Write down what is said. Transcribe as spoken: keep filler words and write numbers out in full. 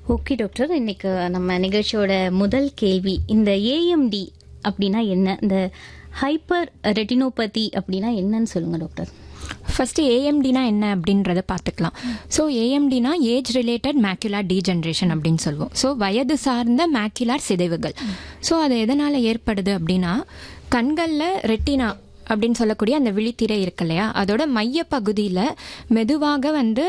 Okay doctor, இன்னைக்கு நம்ம நிகழ்ச்சியோட முதல் கேள்வி, இந்த ஏஎம்டி அப்படின்னா என்ன, இந்த ஹைப்பர் ரெட்டினோபதி அப்படின்னா என்னன்னு சொல்லுங்க டாக்டர். ஃபஸ்ட்டு ஏஎம்டினா என்ன அப்படின்றத பார்த்துக்கலாம். ஸோ ஏஎம்டினா ஏஜ் ரிலேட்டட் மேக்குலார் டீஜென்ரேஷன் அப்படின்னு சொல்லுவோம். ஸோ வயது சார்ந்த மேக்குலார் சிதைவுகள். ஸோ அது எதனால் ஏற்படுது அப்படின்னா, கண்களில் ரெட்டினா அப்படின்னு சொல்லக்கூடிய அந்த விழித்திரை இருக்கு இல்லையா, அதோட மைய பகுதியில் மெதுவாக வந்து